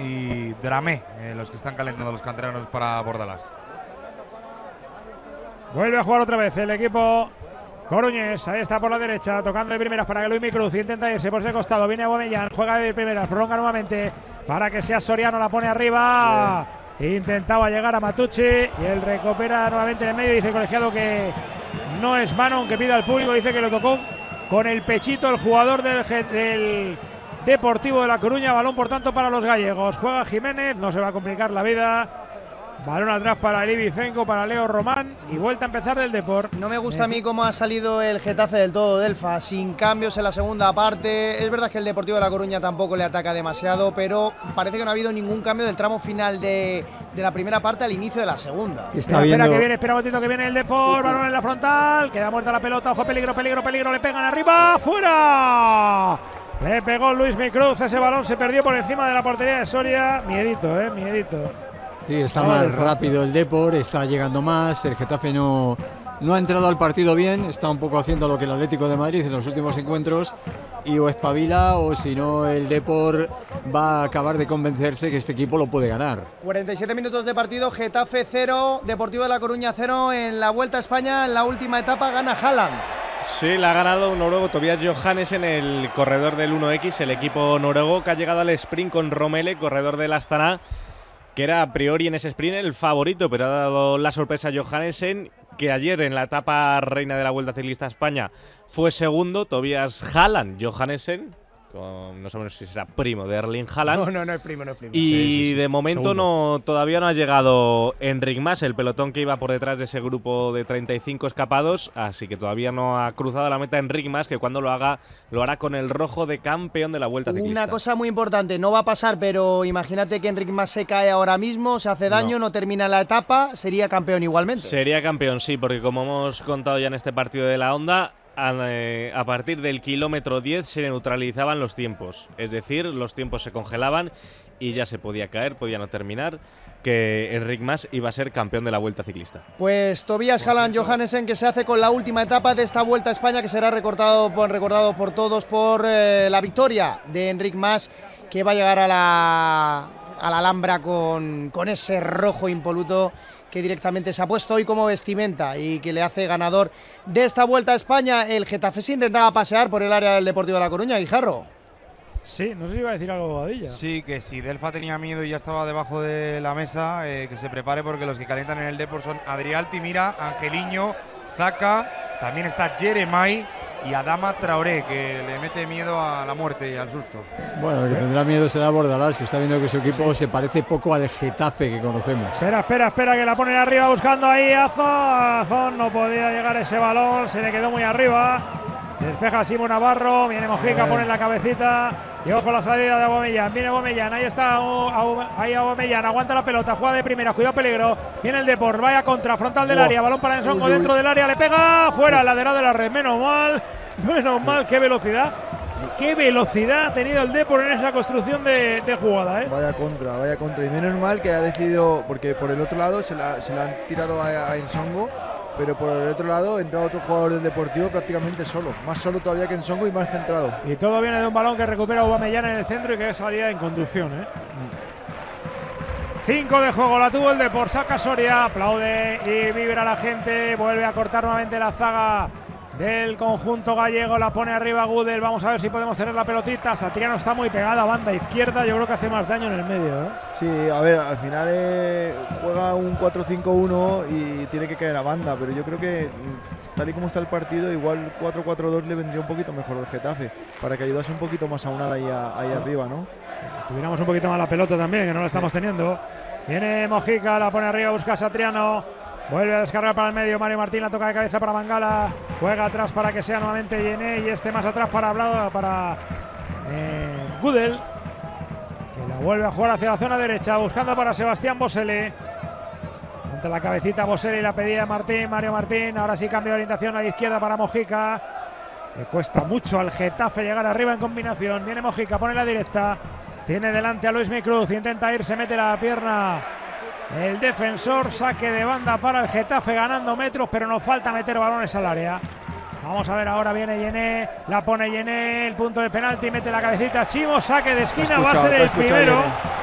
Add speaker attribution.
Speaker 1: y Dramé, los que están calentando los canteranos para Bordalás.
Speaker 2: Vuelve a jugar otra vez el equipo coruñés. Ahí está por la derecha, tocando de primeras para que Luis Cruz intenta irse por ese costado. Viene Aubameyang, juega de primeras, prolonga nuevamente para que sea Soriano, la pone arriba. Intentaba llegar a Matucci y él recupera nuevamente en el medio. Dice el colegiado que no es mano, aunque pida al público. Dice que lo tocó con el pechito el jugador del Deportivo de La Coruña. Balón por tanto para los gallegos. Juega Jiménez, no se va a complicar la vida. Balón atrás para Livicenco, para Leo Román y vuelta a empezar del Depor.
Speaker 3: No me gusta a mí cómo ha salido el Getafe del todo, Delfa, sin cambios en la segunda parte. Es verdad que el Deportivo de La Coruña tampoco le ataca demasiado, pero parece que no ha habido ningún cambio del tramo final de la primera parte al inicio de la segunda.
Speaker 2: Espera un momentito que viene el Depor, balón en la frontal, queda muerta la pelota, ojo, peligro, le pegan arriba, ¡fuera! Le pegó Luis Cruz, ese balón se perdió por encima de la portería de Soria. Miedito, miedito.
Speaker 4: Sí, está más rápido el Depor, está llegando más, el Getafe no ha entrado al partido bien, está un poco haciendo lo que el Atlético de Madrid en los últimos encuentros y o espabila o si no el Depor va a acabar de convencerse que este equipo lo puede ganar.
Speaker 3: 47 minutos de partido, Getafe 0, Deportivo de La Coruña 0 en la Vuelta a España, en la última etapa gana Haaland.
Speaker 5: Sí, la ha ganado un noruego, Tobias Johannes, en el corredor del 1X, el equipo noruego que ha llegado al sprint con Romele, corredor del Astana, que era a priori en ese sprint el favorito, pero ha dado la sorpresa a Johannesen, que ayer en la etapa reina de la Vuelta Ciclista a España fue segundo. Tobias Haaland, Johannesen, no sabemos si será primo de Erling Haaland.
Speaker 3: No es primo,
Speaker 5: Y de momento todavía no ha llegado Enric Mas, el pelotón que iba por detrás de ese grupo de 35 escapados, así que todavía no ha cruzado la meta Enric Mas, que cuando lo haga lo hará con el rojo de campeón de la Vuelta Ciclista.
Speaker 3: Una cosa muy importante, no va a pasar, pero imagínate que Enric Mas se cae ahora mismo, se hace daño, no termina la etapa, sería campeón igualmente.
Speaker 5: Sería campeón, sí, porque como hemos contado ya en este partido de la Onda, a partir del kilómetro 10 se neutralizaban los tiempos, es decir, los tiempos se congelaban y ya se podía caer, podía no terminar, que Enric Mas iba a ser campeón de la Vuelta Ciclista.
Speaker 3: Pues Tobias Haaland Johannesen, que se hace con la última etapa de esta Vuelta a España, que será recordado por todos por la victoria de Enric Mas, que va a llegar a la Alhambra con ese rojo impoluto que directamente se ha puesto hoy como vestimenta y que le hace ganador de esta Vuelta a España. El Getafe se intentaba pasear por el área del Deportivo de La Coruña, Guijarro.
Speaker 2: Sí, no sé si iba a decir algo Bobadilla.
Speaker 1: Sí, que si Delfa tenía miedo y ya estaba debajo de la mesa, que se prepare porque los que calientan en el Depor son Adrialti, Mira, Angeliño, Zaka, también está Jeremai y Adama Traoré, que le mete miedo a la muerte y al susto.
Speaker 4: Bueno, el que tendrá miedo será Bordalás, que está viendo que su equipo se parece poco al Getafe que conocemos.
Speaker 2: Espera, que la ponen arriba buscando ahí Azón, no podía llegar ese balón, se le quedó muy arriba. Despeja Simón Navarro, viene Mojica, pone la cabecita y ojo la salida de Aubameyang. Viene Aubameyang, ahí está Aubameyang, aguanta la pelota, juega de primera, cuidado peligro. Viene el Depor, vaya contra, frontal del área, balón para Ensongo dentro del área, le pega, fuera, lateral de la red, menos mal, qué velocidad. Qué velocidad ha tenido el Depor en esa construcción de jugada,
Speaker 6: Vaya contra. Y menos mal que ha decidido, porque por el otro lado se la han tirado a Ensongo, pero por el otro lado entra otro jugador del Deportivo prácticamente solo. Más solo todavía que Ensongo y más centrado.
Speaker 2: Y todo viene de un balón que recupera Aubameyang en el centro y que salía en conducción, 5 de juego, la tuvo el Depor, saca Soria, aplaude y vibra la gente, vuelve a cortar nuevamente la zaga del conjunto gallego, la pone arriba Gudel, vamos a ver si podemos tener la pelotita. Satriano está muy pegada a banda izquierda, yo creo que hace más daño en el medio,
Speaker 6: Sí, a ver, al final juega un 4-5-1 y tiene que caer a banda, pero yo creo que tal y como está el partido, igual 4-4-2 le vendría un poquito mejor al Getafe, para que ayudase un poquito más a Unal ahí arriba, ¿no?
Speaker 2: Tuviéramos un poquito más la pelota también, que no la estamos teniendo. Viene Mojica, la pone arriba, busca a Satriano. Vuelve a descargar para el medio, Mario Martín, la toca de cabeza para Mangala. Juega atrás para que sea nuevamente Yené y este más atrás para Gudel, que la vuelve a jugar hacia la zona derecha, buscando para Sebastián Bosele. Ante la cabecita Bosele y la pedida Martín, Mario Martín. Ahora sí cambia de orientación a la izquierda para Mojica. Le cuesta mucho al Getafe llegar arriba en combinación. Viene Mojica, pone la directa. Tiene delante a Luis Cruz, intenta ir, se mete la pierna. El defensor, saque de banda para el Getafe, ganando metros, pero nos falta meter balones al área. Vamos a ver, ahora viene Yené, la pone Yené, el punto de penalti, mete la cabecita Chimo, saque de esquina, va a ser el primero.